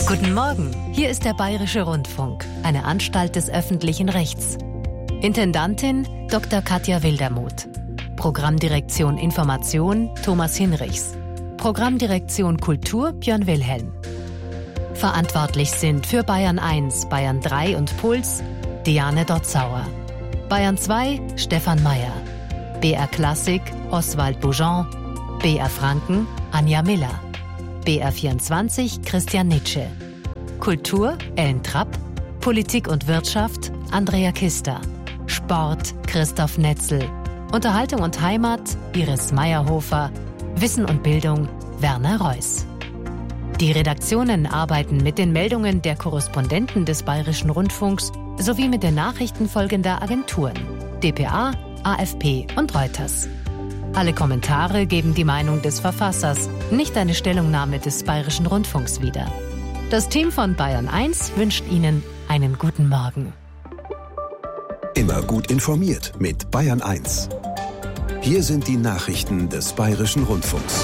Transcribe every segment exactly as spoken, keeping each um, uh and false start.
Guten Morgen, hier ist der Bayerische Rundfunk, eine Anstalt des öffentlichen Rechts. Intendantin Doktor Katja Wildermuth. Programmdirektion Information Thomas Hinrichs. Programmdirektion Kultur Björn Wilhelm. Verantwortlich sind für Bayern eins, Bayern drei und Puls Diane Dotzauer. Bayern zwei Stefan Mayer. B R Klassik Oswald Boujon. B R Franken Anja Miller. B R vierundzwanzig Christian Nitsche. Kultur Ellen Trapp. Politik und Wirtschaft Andrea Kister. Sport Christoph Netzel. Unterhaltung und Heimat Iris Meyerhofer. Wissen und Bildung Werner Reuss. Die Redaktionen arbeiten mit den Meldungen der Korrespondenten des Bayerischen Rundfunks sowie mit den Nachrichten folgender Agenturen: D P A, A F P und Reuters. Alle Kommentare geben die Meinung des Verfassers, nicht eine Stellungnahme des Bayerischen Rundfunks wieder. Das Team von Bayern eins wünscht Ihnen einen guten Morgen. Immer gut informiert mit Bayern eins. Hier sind die Nachrichten des Bayerischen Rundfunks.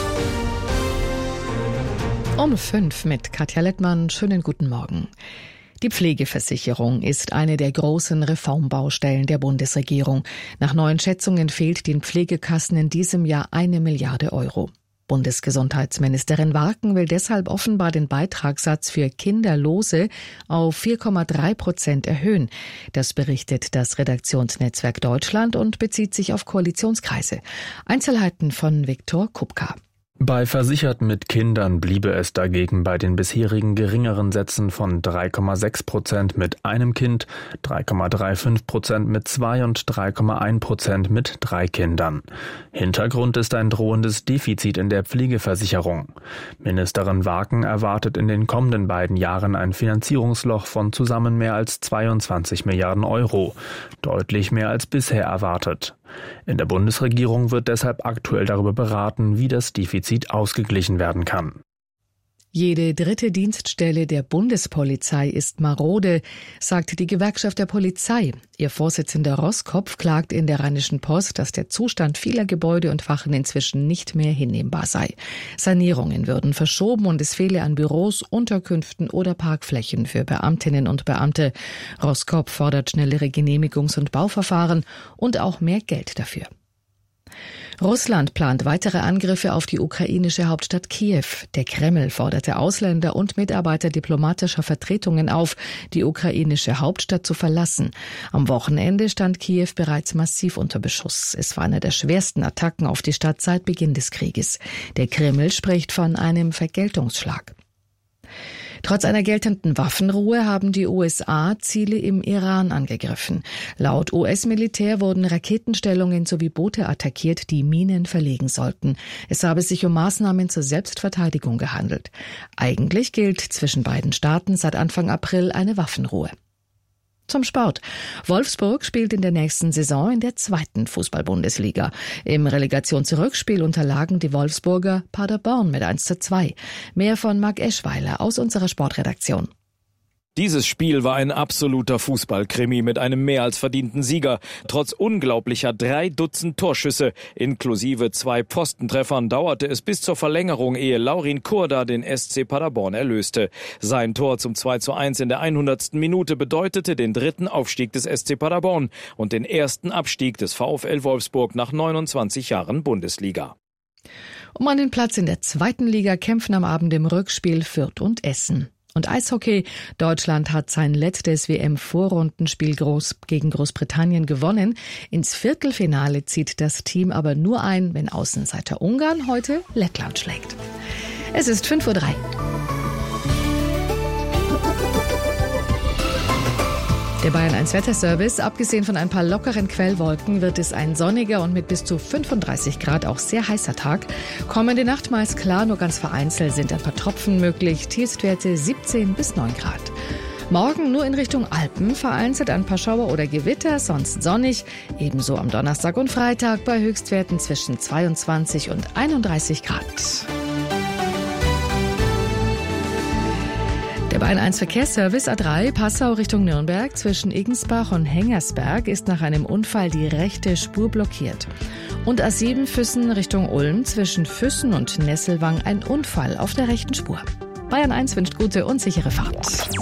Um fünf mit Katja Lettmann. Schönen guten Morgen. Die Pflegeversicherung ist eine der großen Reformbaustellen der Bundesregierung. Nach neuen Schätzungen fehlt den Pflegekassen in diesem Jahr eine Milliarde Euro. Bundesgesundheitsministerin Warken will deshalb offenbar den Beitragssatz für Kinderlose auf vier Komma drei Prozent erhöhen. Das berichtet das Redaktionsnetzwerk Deutschland und bezieht sich auf Koalitionskreise. Einzelheiten von Viktor Kupka. Bei Versicherten mit Kindern bliebe es dagegen bei den bisherigen geringeren Sätzen von drei Komma sechs Prozent mit einem Kind, drei Komma fünfunddreißig Prozent mit zwei und drei Komma eins Prozent mit drei Kindern. Hintergrund ist ein drohendes Defizit in der Pflegeversicherung. Ministerin Warken erwartet in den kommenden beiden Jahren ein Finanzierungsloch von zusammen mehr als zweiundzwanzig Milliarden Euro, deutlich mehr als bisher erwartet. In der Bundesregierung wird deshalb aktuell darüber beraten, wie das Defizit ausgeglichen werden kann. Jede dritte Dienststelle der Bundespolizei ist marode, sagte die Gewerkschaft der Polizei. Ihr Vorsitzender Roskopf klagt in der Rheinischen Post, dass der Zustand vieler Gebäude und Wachen inzwischen nicht mehr hinnehmbar sei. Sanierungen würden verschoben und es fehle an Büros, Unterkünften oder Parkflächen für Beamtinnen und Beamte. Roskopf fordert schnellere Genehmigungs- und Bauverfahren und auch mehr Geld dafür. Russland plant weitere Angriffe auf die ukrainische Hauptstadt Kiew. Der Kreml forderte Ausländer und Mitarbeiter diplomatischer Vertretungen auf, die ukrainische Hauptstadt zu verlassen. Am Wochenende stand Kiew bereits massiv unter Beschuss. Es war eine der schwersten Attacken auf die Stadt seit Beginn des Krieges. Der Kreml spricht von einem Vergeltungsschlag. Trotz einer geltenden Waffenruhe haben die U S A Ziele im Iran angegriffen. Laut U S-Militär wurden Raketenstellungen sowie Boote attackiert, die Minen verlegen sollten. Es habe sich um Maßnahmen zur Selbstverteidigung gehandelt. Eigentlich gilt zwischen beiden Staaten seit Anfang April eine Waffenruhe. Zum Sport. Wolfsburg spielt in der nächsten Saison in der zweiten Fußball-Bundesliga. Im Relegationsrückspiel unterlagen die Wolfsburger Paderborn mit eins zu zwei. Mehr von Marc Eschweiler aus unserer Sportredaktion. Dieses Spiel war ein absoluter Fußballkrimi mit einem mehr als verdienten Sieger. Trotz unglaublicher drei Dutzend Torschüsse, inklusive zwei Pfostentreffern, dauerte es bis zur Verlängerung, ehe Laurin Kurda den S C Paderborn erlöste. Sein Tor zum zwei zu eins in der hundertsten Minute bedeutete den dritten Aufstieg des S C Paderborn und den ersten Abstieg des VfL Wolfsburg nach neunundzwanzig Jahren Bundesliga. Um einen Platz in der zweiten Liga kämpfen am Abend im Rückspiel Fürth und Essen. Und Eishockey. Deutschland hat sein letztes W M-Vorrundenspiel Groß gegen Großbritannien gewonnen. Ins Viertelfinale zieht das Team aber nur ein, wenn Außenseiter Ungarn heute Lettland schlägt. Es ist fünf Uhr drei. Der Bayern eins Wetterservice. Abgesehen von ein paar lockeren Quellwolken wird es ein sonniger und mit bis zu fünfunddreißig Grad auch sehr heißer Tag. Kommende Nacht meist klar, nur ganz vereinzelt sind ein paar Tropfen möglich. Tiefstwerte siebzehn bis neun Grad. Morgen nur in Richtung Alpen, vereinzelt ein paar Schauer oder Gewitter, sonst sonnig. Ebenso am Donnerstag und Freitag bei Höchstwerten zwischen zweiundzwanzig und einunddreißig Grad. Der Bayern eins Verkehrsservice A drei Passau Richtung Nürnberg zwischen Igensbach und Hengersberg ist nach einem Unfall die rechte Spur blockiert. Und A sieben Füssen Richtung Ulm zwischen Füssen und Nesselwang ein Unfall auf der rechten Spur. Bayern eins wünscht gute und sichere Fahrt.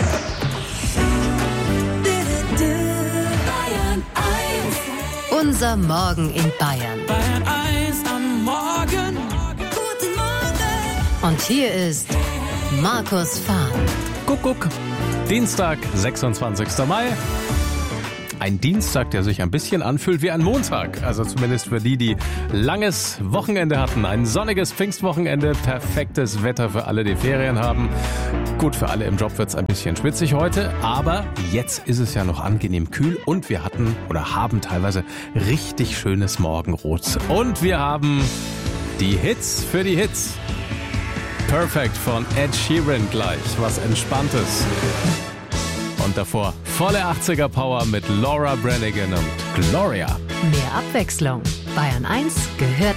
Unser Morgen in Bayern. Bayern eins am Morgen. Guten Morgen. Und hier ist Markus Fahr. Kuckuck. Dienstag, sechsundzwanzigster Mai. Ein Dienstag, der sich ein bisschen anfühlt wie ein Montag. Also zumindest für die, die langes Wochenende hatten. Ein sonniges Pfingstwochenende, perfektes Wetter für alle, die Ferien haben. Gut, für alle im Job wird's ein bisschen schwitzig heute, aber jetzt ist es ja noch angenehm kühl und wir hatten oder haben teilweise richtig schönes Morgenrot. Und wir haben die Hits für die Hits. Perfect von Ed Sheeran gleich, was Entspanntes. Und davor volle achtziger Power mit Laura Branigan und Gloria. Mehr Abwechslung. Bayern eins gehört